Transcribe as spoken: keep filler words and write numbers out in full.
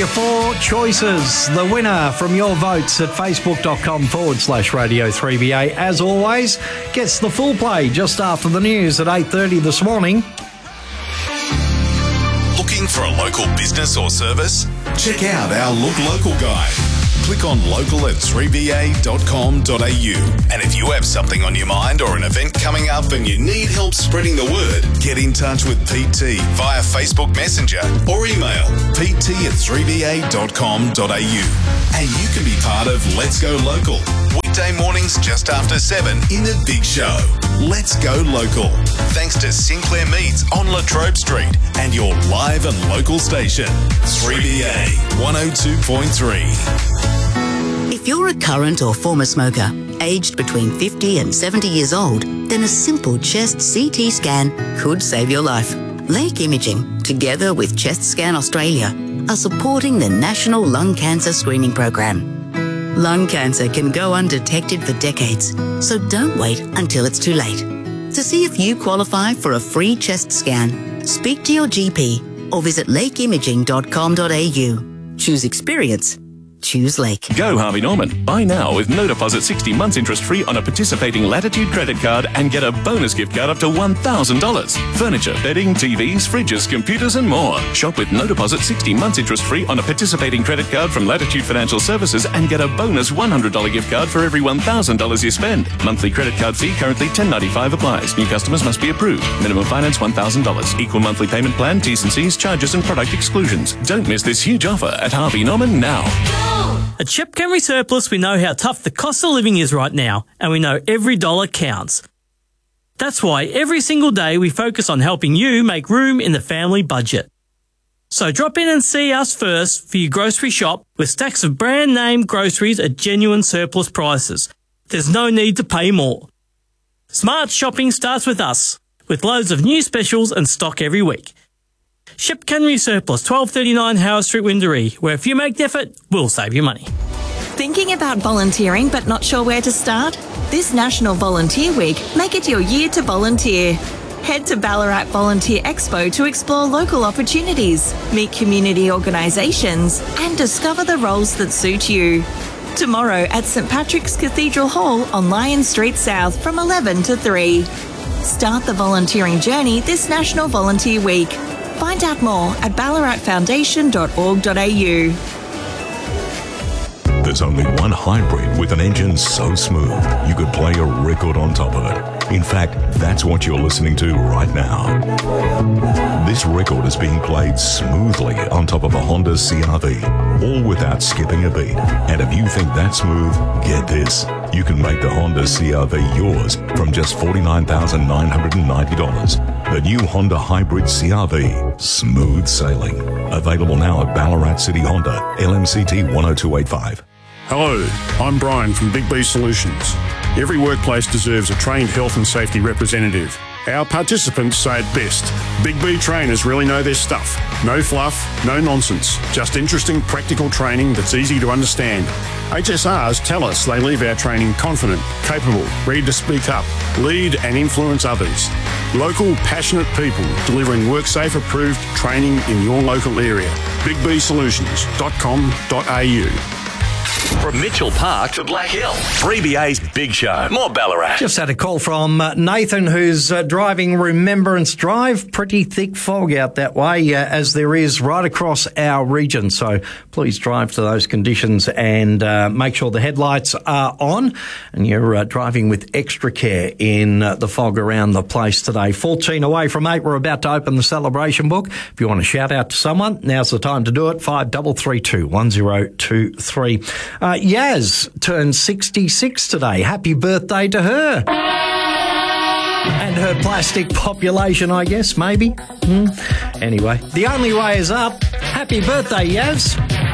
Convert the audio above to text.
your four choices. The winner from your votes at facebook.com forward slash Radio 3BA, as always, gets the full play just after the news at eight thirty this morning. Looking for a local business or service? Check out our Look Local guide. Click on local at three b a dot com dot a u. And if you have something on your mind or an event coming up and you need help spreading the word, get in touch with P T via Facebook Messenger or email p t at three b a dot com dot a u. And you can be part of Let's Go Local. Weekday mornings just after seven in the Big Show. Let's Go Local. Thanks to Sinclair Meats on Latrobe Street and your live and local station, three B A one oh two point three. If you're a current or former smoker, aged between fifty and seventy years old, then a simple chest C T scan could save your life. Lake Imaging, together with Chest Scan Australia, are supporting the National Lung Cancer Screening Program. Lung cancer can go undetected for decades, so don't wait until it's too late. To see if you qualify for a free chest scan, speak to your G P or visit lake imaging dot com dot a u. Choose experience. Choose Lake. Go Harvey Norman. Buy now with no deposit, sixty months interest free on a participating Latitude credit card and get a bonus gift card up to one thousand dollars. Furniture, bedding, T Vs, fridges, computers and more. Shop with no deposit, sixty months interest free on a participating credit card from Latitude Financial Services and get a bonus one hundred dollars gift card for every one thousand dollars you spend. Monthly credit card fee currently ten ninety-five applies. New customers must be approved. Minimum finance one thousand dollars. Equal monthly payment plan, T's and C's, charges and product exclusions. Don't miss this huge offer at Harvey Norman now. At Shep Camry Surplus, we know how tough the cost of living is right now, and we know every dollar counts. That's why every single day we focus on helping you make room in the family budget. So drop in and see us first for your grocery shop with stacks of brand name groceries at genuine surplus prices. There's no need to pay more. Smart shopping starts with us, with loads of new specials and stock every week. Shep Camry Surplus, twelve thirty-nine Howard Street, Windaree, where if you make the effort, we'll save you money. Thinking about volunteering but not sure where to start? This National Volunteer Week, make it your year to volunteer. Head to Ballarat Volunteer Expo to explore local opportunities, meet community organisations and discover the roles that suit you. Tomorrow at St Patrick's Cathedral Hall on Lion Street South from eleven to three. Start the volunteering journey this National Volunteer Week. Find out more at ballarat foundation dot org dot a u. There's only one hybrid with an engine so smooth you could play a record on top of it. In fact, that's what you're listening to right now. This record is being played smoothly on top of a Honda C R V, all without skipping a beat. And if you think that's smooth, get this. You can make the Honda C R V yours from just forty-nine thousand nine hundred ninety dollars. The new Honda Hybrid C R V, smooth sailing. Available now at Ballarat City Honda, L M C T one oh two eight five. Hello, I'm Brian from Big B Solutions. Every workplace deserves a trained health and safety representative. Our participants say it best. Big B trainers really know their stuff. No fluff, no nonsense. Just interesting, practical training that's easy to understand. H S Rs tell us they leave our training confident, capable, ready to speak up, lead and influence others. Local, passionate people delivering WorkSafe approved training in your local area. big b solutions dot com dot a u. From Mitchell Park to Black Hill, three B A's Big Show. More Ballarat. Just had a call from uh, Nathan, who's uh, driving Remembrance Drive. Pretty thick fog out that way, uh, as there is right across our region. So please drive to those conditions and uh, make sure the headlights are on and you're uh, driving with extra care in uh, the fog around the place today. fourteen away from eight. We're about to open the celebration book. If you want to shout out to someone, now's the time to do it. five three three two, one zero two three. Uh, Yaz turned sixty-six today. Happy birthday to her. And her plastic population, I guess, maybe. Hmm. Anyway, the only way is up. Happy birthday, Yaz.